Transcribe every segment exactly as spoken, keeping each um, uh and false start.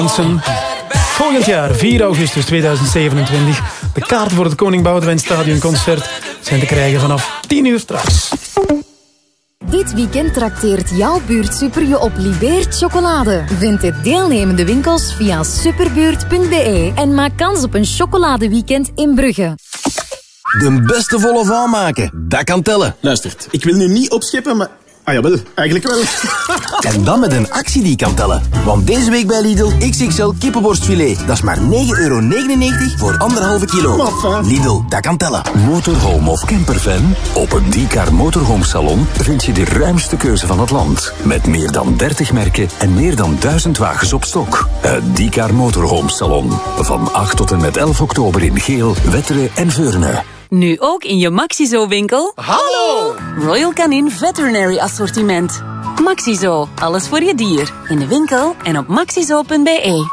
Volgend jaar, vier augustus tweeduizend zevenentwintig. De kaarten voor het Koning Boudewijn Stadionconcert zijn te krijgen vanaf tien uur straks. Dit weekend trakteert jouw buurtsuper je op Libeert chocolade. Vind de deelnemende winkels via superbuurt punt b e en maak kans op een chocoladeweekend in Brugge. De beste volle van maken, dat kan tellen. Luistert, ik wil nu niet opscheppen, maar... Ah jawel, eigenlijk wel. En dan met een actie die kan tellen. Want deze week bij Lidl X X L kippenborstfilet. Dat is maar negen euro negenennegentig voor anderhalve kilo. Maffa. Lidl, dat kan tellen. Motorhome of camperfan? Op het D-Car Motorhome Salon vind je de ruimste keuze van het land. Met meer dan dertig merken en meer dan duizend wagens op stok. Het D-Car Motorhome Salon. Van acht tot en met elf oktober in Geel, Wetteren en Veurne. Nu ook in je Maxizo-winkel. Hallo! Royal Canin Veterinary Assortiment. Maxizo, alles voor je dier. In de winkel en op maxizo punt b e.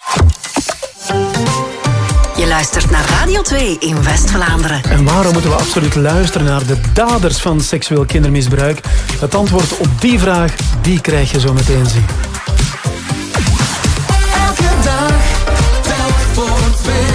Je luistert naar Radio twee in West-Vlaanderen. En waarom moeten we absoluut luisteren naar de daders van seksueel kindermisbruik? Het antwoord op die vraag, die krijg je zo meteen zien. Elke dag, telk voor twee.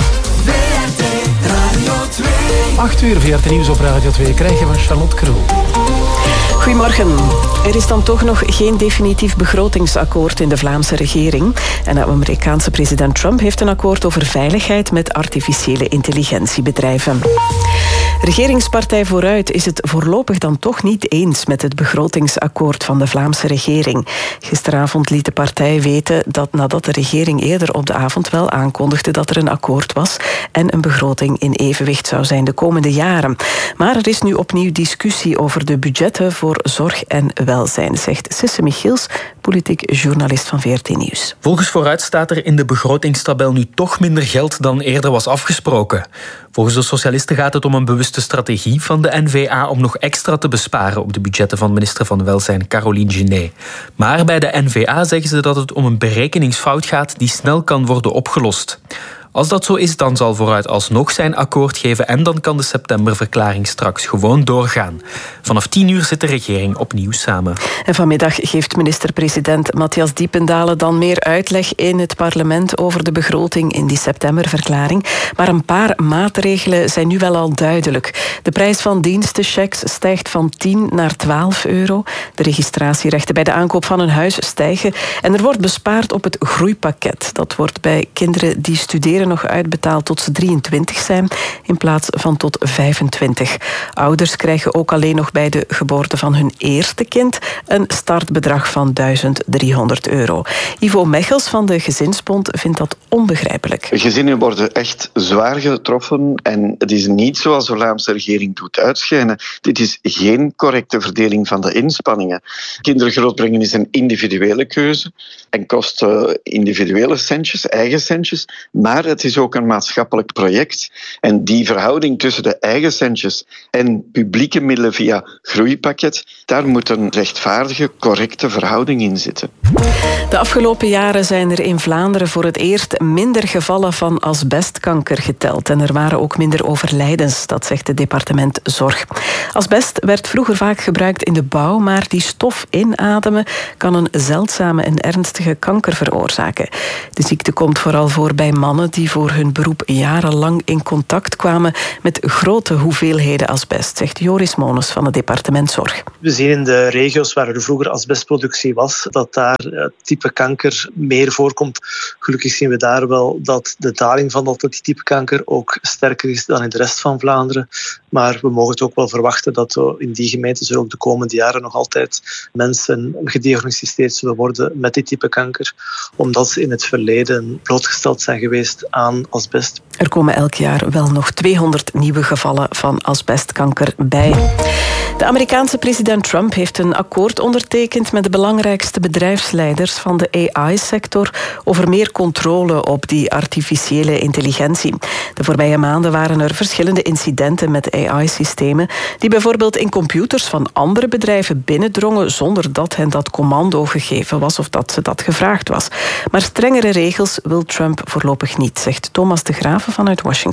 acht uur V R T Nieuws op Radio twee krijg je van Charlotte Krul. Goedemorgen. Er is dan toch nog geen definitief begrotingsakkoord in de Vlaamse regering. En de Amerikaanse president Trump heeft een akkoord over veiligheid met artificiële intelligentiebedrijven. Regeringspartij Vooruit is het voorlopig dan toch niet eens met het begrotingsakkoord van de Vlaamse regering. Gisteravond liet de partij weten dat nadat de regering eerder op de avond wel aankondigde dat er een akkoord was en een begroting in evenwicht zou zijn de komende jaren. Maar er is nu opnieuw discussie over de budgetten voor zorg en welzijn, zegt Sisse Michiels, politiek journalist van V R T Nieuws. Volgens Vooruit staat er in de begrotingstabel nu toch minder geld dan eerder was afgesproken. Volgens de socialisten gaat het om een bewuste strategie van de N V A om nog extra te besparen op de budgetten van minister van Welzijn Caroline Genet. Maar bij de N V A zeggen ze dat het om een berekeningsfout gaat die snel kan worden opgelost. Als dat zo is, dan zal Vooruit alsnog zijn akkoord geven en dan kan de septemberverklaring straks gewoon doorgaan. Vanaf tien uur zit de regering opnieuw samen. En vanmiddag geeft minister-president Matthias Diependalen dan meer uitleg in het parlement over de begroting in die septemberverklaring. Maar een paar maatregelen zijn nu wel al duidelijk. De prijs van dienstenchecks stijgt van tien naar twaalf euro. De registratierechten bij de aankoop van een huis stijgen. En er wordt bespaard op het groeipakket. Dat wordt bij kinderen die studeren nog uitbetaald tot ze drieëntwintig zijn, in plaats van tot vijfentwintig. Ouders krijgen ook alleen nog bij de geboorte van hun eerste kind een startbedrag van duizend driehonderd euro. Ivo Mechels van de Gezinsbond vindt dat onbegrijpelijk. Gezinnen worden echt zwaar getroffen en het is niet zoals de Vlaamse regering doet uitschijnen. Dit is geen correcte verdeling van de inspanningen. Kinderen grootbrengen is een individuele keuze en kost uh, individuele centjes, eigen centjes, maar het is ook een maatschappelijk project. En die verhouding tussen de eigen centjes en publieke middelen via groeipakket, daar moet een rechtvaardige, correcte verhouding in zitten. De afgelopen jaren zijn er in Vlaanderen voor het eerst minder gevallen van asbestkanker geteld. En er waren ook minder overlijdens, dat zegt het departement Zorg. Asbest werd vroeger vaak gebruikt in de bouw, maar die stof inademen kan een zeldzame en ernstige kanker veroorzaken. De ziekte komt vooral voor bij mannen die voor hun beroep jarenlang in contact kwamen met grote hoeveelheden asbest, zegt Joris Mones van het departement Zorg. We zien in de regio's waar er vroeger asbestproductie was, dat daar het type kanker meer voorkomt. Gelukkig zien we daar wel dat de daling van dat type kanker ook sterker is dan in de rest van Vlaanderen. Maar we mogen het ook wel verwachten dat in die gemeentes er ook de komende jaren nog altijd mensen gediagnosticeerd zullen worden met dit type kanker, omdat ze in het verleden blootgesteld zijn geweest aan asbest. Er komen elk jaar wel nog tweehonderd nieuwe gevallen van asbestkanker bij. De Amerikaanse president Trump heeft een akkoord ondertekend met de belangrijkste bedrijfsleiders van de A I-sector over meer controle op die artificiële intelligentie. De voorbije maanden waren er verschillende incidenten met A I-systemen die bijvoorbeeld in computers van andere bedrijven binnendrongen zonder dat hen dat commando gegeven was of dat ze dat gevraagd was. Maar strengere regels wil Trump voorlopig niet, zegt Thomas de Graven vanuit Washington.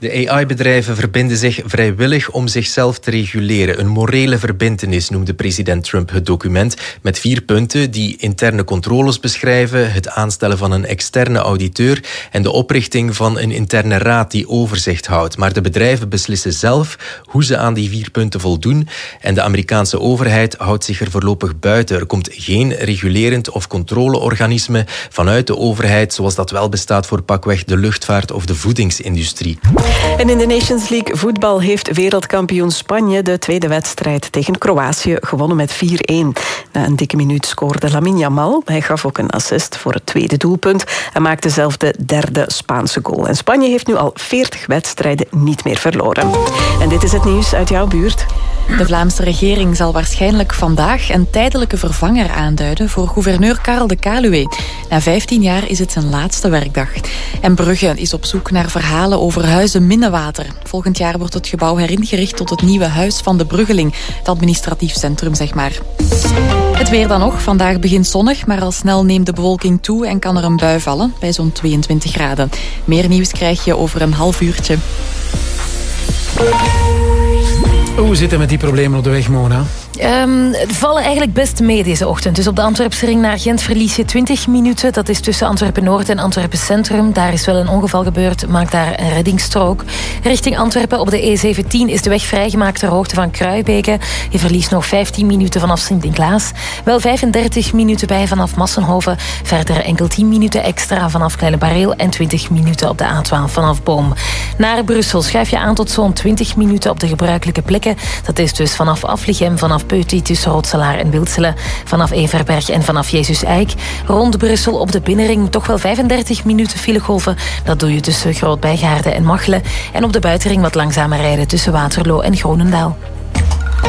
De A I-bedrijven verbinden zich vrijwillig om zichzelf te reguleren. Een morele verbintenis noemde president Trump het document met vier punten die interne controles beschrijven, het aanstellen van een externe auditeur en de oprichting van een interne raad die overzicht houdt. Maar de bedrijven beslissen zelf hoe ze aan die vier punten voldoen en de Amerikaanse overheid houdt zich er voorlopig buiten. Er komt geen regulerend of controleorganisme vanuit de overheid, zoals dat wel bestaat voor pakweg de luchtvaart of de voedingsindustrie. En in de Nations League voetbal heeft wereldkampioen Spanje de tweede wedstrijd tegen Kroatië gewonnen met vier-een. Na een dikke minuut scoorde Lamine Yamal. Hij gaf ook een assist voor het tweede doelpunt en maakte zelf de derde Spaanse goal. En Spanje heeft nu al veertig wedstrijden niet meer verloren. En dit is het nieuws uit jouw buurt. De Vlaamse regering zal waarschijnlijk vandaag een tijdelijke vervanger aanduiden voor gouverneur Karel de Kaluwe. Na vijftien jaar is het zijn laatste werkdag. En Brugge is op zoek naar verhalen over Huizen Minnewater. Volgend jaar wordt het gebouw heringericht tot het nieuwe Huis van de Bruggeling, het administratief centrum, zeg maar. Het weer dan nog. Vandaag begint zonnig, maar al snel neemt de bewolking toe en kan er een bui vallen bij zo'n tweeëntwintig graden. Meer nieuws krijg je over een half uurtje. Hoe zit het met die problemen op de weg, Mona? Um, vallen eigenlijk best mee deze ochtend. Dus op de Antwerpse ring naar Gent verlies je twintig minuten. Dat is tussen Antwerpen-Noord en Antwerpen-Centrum. Daar is wel een ongeval gebeurd. Maak daar een reddingsstrook. Richting Antwerpen op de E zeventien is de weg vrijgemaakt ter hoogte van Kruibeke. Je verliest nog vijftien minuten vanaf Sint-Niklaas. Wel vijfendertig minuten bij vanaf Massenhoven. Verder enkel tien minuten extra vanaf Kleine Bareel en twintig minuten op de A twaalf vanaf Boom. Naar Brussel schuif je aan tot zo'n twintig minuten op de gebruikelijke plekken. Dat is dus vanaf Aflichem, vanaf Peuty tussen Rotselaar en Wilselen, vanaf Everberg en vanaf Jezus Eik. Rond Brussel op de binnenring toch wel vijfendertig minuten filegolven. Dat doe je tussen Groot-Bijgaarden en Machelen. En op de buitenring wat langzamer rijden tussen Waterloo en Groenendaal.